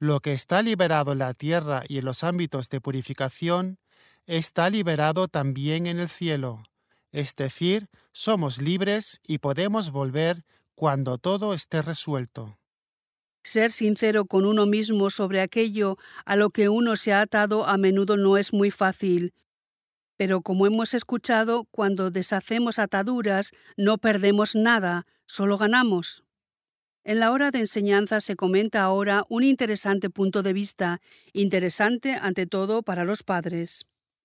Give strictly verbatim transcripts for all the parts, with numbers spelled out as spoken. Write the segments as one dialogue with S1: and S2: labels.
S1: Lo que está liberado en la tierra y en los ámbitos de purificación está liberado también en el cielo. Es decir, somos libres y podemos volver cuando todo esté resuelto.
S2: Ser sincero con uno mismo sobre aquello a lo que uno se ha atado a menudo no es muy fácil. Pero como hemos escuchado, cuando deshacemos ataduras no perdemos nada, solo ganamos. En la hora de enseñanza se comenta ahora un interesante punto de vista, interesante ante todo para los padres.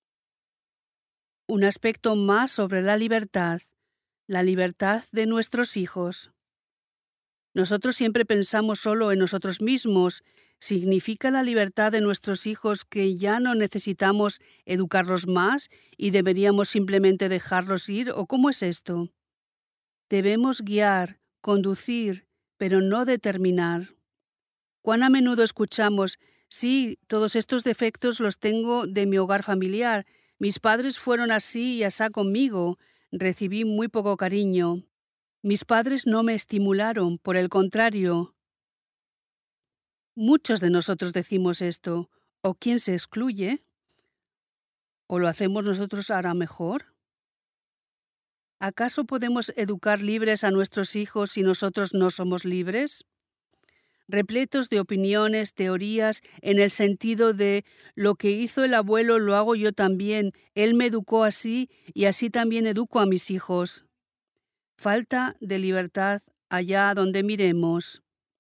S2: Un aspecto más sobre la libertad, la libertad de nuestros hijos. Nosotros siempre pensamos solo en nosotros mismos. ¿Significa la libertad de nuestros hijos que ya no necesitamos educarlos más y deberíamos simplemente dejarlos ir? ¿O cómo es esto? Debemos guiar, conducir, pero no determinar. ¿Cuán a menudo escuchamos, sí, todos estos defectos los tengo de mi hogar familiar, mis padres fueron así y asá conmigo, recibí muy poco cariño? Mis padres no me estimularon, por el contrario. Muchos de nosotros decimos esto. ¿O quién se excluye? ¿O lo hacemos nosotros ahora mejor? ¿Acaso podemos educar libres a nuestros hijos si nosotros no somos libres? Repletos de opiniones, teorías, en el sentido de lo que hizo el abuelo lo hago yo también, él me educó así y así también educo a mis hijos. Falta de libertad allá donde miremos.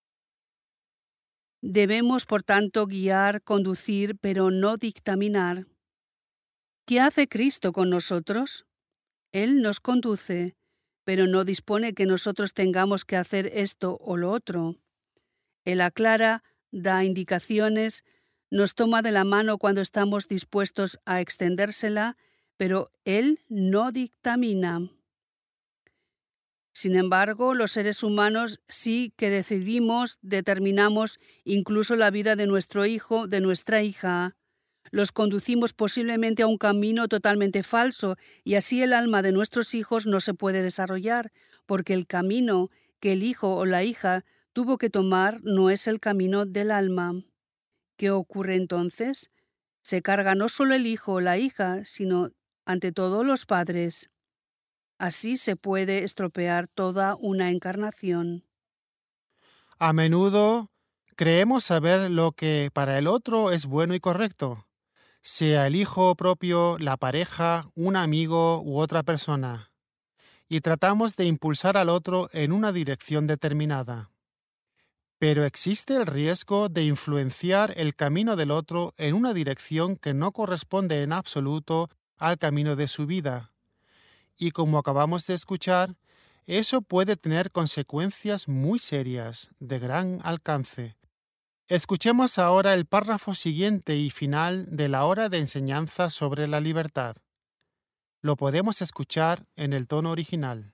S2: Debemos, por tanto, guiar, conducir, pero no dictaminar. ¿Qué hace Cristo con nosotros? Él nos conduce, pero no dispone que nosotros tengamos que hacer esto o lo otro. Él aclara, da indicaciones, nos toma de la mano cuando estamos dispuestos a extendérsela, pero Él no dictamina. Sin embargo, los seres humanos sí que decidimos, determinamos incluso la vida de nuestro hijo, de nuestra hija. Los conducimos posiblemente a un camino totalmente falso y así el alma de nuestros hijos no se puede desarrollar, porque el camino que el hijo o la hija tuvo que tomar no es el camino del alma. ¿Qué ocurre entonces? Se carga no solo el hijo o la hija, sino ante todo los padres. Así se puede estropear toda una encarnación.
S1: A menudo creemos saber lo que para el otro es bueno y correcto, sea el hijo propio, la pareja, un amigo u otra persona, y tratamos de impulsar al otro en una dirección determinada. Pero existe el riesgo de influenciar el camino del otro en una dirección que no corresponde en absoluto al camino de su vida. Y como acabamos de escuchar, eso puede tener consecuencias muy serias, de gran alcance. Escuchemos ahora el párrafo siguiente y final de la hora de enseñanza sobre la libertad. Lo podemos escuchar en el tono original.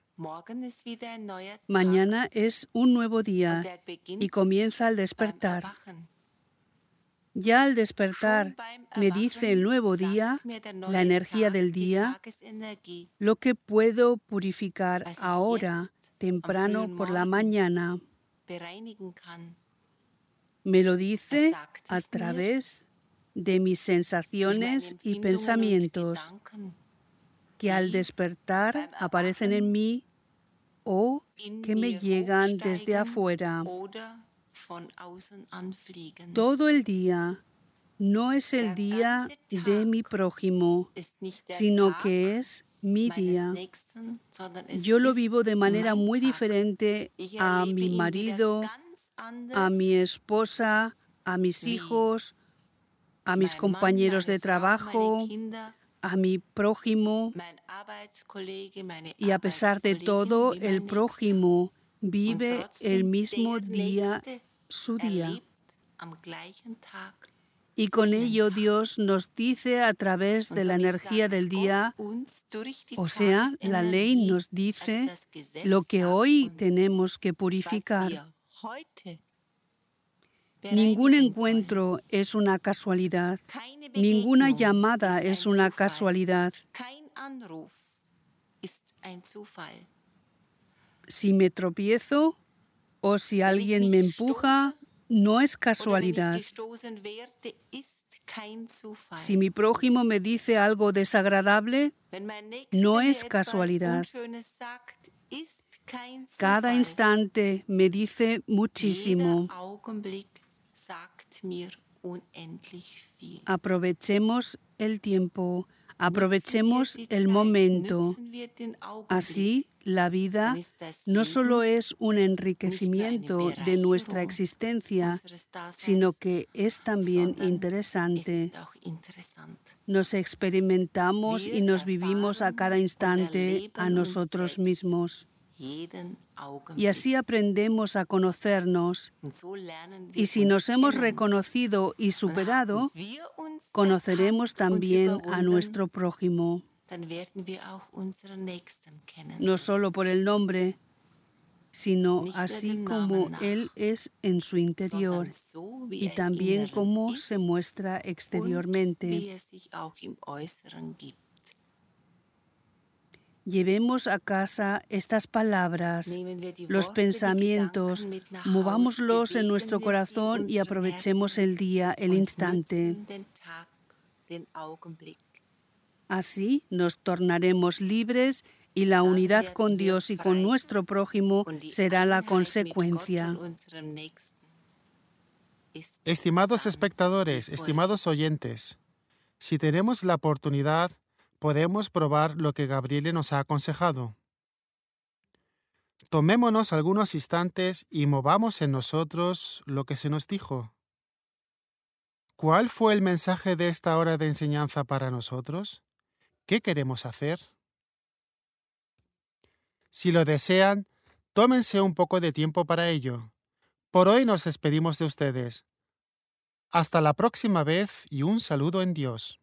S2: Mañana es un nuevo día y comienza al despertar. Ya al despertar me dice el nuevo día, la energía del día, lo que puedo purificar ahora, temprano por la mañana. Me lo dice a través de mis sensaciones y pensamientos, que al despertar aparecen en mí o que me llegan desde afuera. Todo el día no es el día de mi prójimo, sino que es mi día. Yo lo vivo de manera muy diferente a mi marido, a mi esposa, a mis hijos, a mis compañeros de trabajo, a mi prójimo. Y a pesar de todo, el prójimo vive el mismo día, su día. Y con ello Dios nos dice a través de la energía del día, o sea, la ley nos dice lo que hoy tenemos que purificar. Ningún encuentro es una casualidad. Ninguna llamada es una casualidad. Si me tropiezo o si alguien me empuja, no es
S3: Oder wenn ich
S2: casualidad.
S3: gestoßen werde, ist kein Zufall.
S2: Si mi prójimo me dice algo desagradable,
S3: Wenn mein Nächster
S2: no
S3: mir
S2: es
S3: etwas
S2: casualidad.
S3: Unschönes sagt, ist kein
S2: Cada
S3: Zufall.
S2: instante me dice muchísimo.
S3: Jeder Augenblick sagt mir unendlich viel.
S2: Aprovechemos el tiempo, aprovechemos
S3: Nutzen wir die
S2: el
S3: Zeit,
S2: momento.
S3: nutzen wir den Augenblick.
S2: Así, la vida
S3: Dann ist das
S2: no
S3: Leben
S2: solo es un
S3: nicht nur eine
S2: enriquecimiento de nuestra
S3: Bereicherung
S2: existencia,
S3: unseres Daseins,
S2: sino que es también
S3: sondern es
S2: interesante.
S3: ist auch interessant.
S2: Nos experimentamos y
S3: Wir
S2: nos vivimos a
S3: erfahren
S2: cada
S3: und
S2: instante
S3: erleben
S2: a
S3: uns
S2: nosotros
S3: selbst
S2: mismos.
S3: jeden Augenblick.
S2: Y así aprendemos a conocernos.
S3: Und so lernen wir
S2: Y si
S3: uns
S2: nos hemos
S3: kennen.
S2: reconocido y
S3: Dann
S2: superado,
S3: haben wir uns
S2: conoceremos
S3: erkannt und
S2: también a
S3: überwunden,
S2: nuestro prójimo,
S3: dann werden wir auch unseren Nächsten kennen.
S2: no solo por el nombre, sino
S3: Nicht nur
S2: así
S3: dem
S2: como
S3: Namen nach,
S2: Él es en su interior
S3: sondern so, wie
S2: y
S3: er
S2: también
S3: im Inneren
S2: cómo
S3: ist
S2: se muestra
S3: und
S2: exteriormente.
S3: wie er sich auch im Äußeren gibt.
S2: Llevemos a casa estas palabras,
S3: Nehmen wir die
S2: los
S3: Worte, die
S2: pensamientos,
S3: Gedanken mit nach
S2: movámoslos
S3: Hause,
S2: en
S3: bewegen
S2: nuestro
S3: wir sie in
S2: corazón y
S3: unserem
S2: aprovechemos
S3: Herzen
S2: el día, el
S3: und
S2: instante.
S3: nutzen den Tag, den Augenblick.
S2: Así nos tornaremos libres y la
S3: Dann
S2: unidad
S3: werden
S2: con
S3: wir
S2: Dios y con
S3: frei
S2: nuestro prójimo
S3: und die
S2: será la
S3: Einheit mit Gott
S2: consecuencia.
S3: und unserem Nächsten ist
S1: Estimados
S3: dann
S1: espectadores,
S3: die Folge.
S1: estimados oyentes, si tenemos la oportunidad, podemos probar lo que Gabriele nos ha aconsejado. Tomémonos algunos instantes y movamos en nosotros lo que se nos dijo. ¿Cuál fue el mensaje de esta hora de enseñanza para nosotros? ¿Qué queremos hacer? Si lo desean, tómense un poco de tiempo para ello. Por hoy nos despedimos de ustedes. Hasta la próxima vez y un saludo en Dios.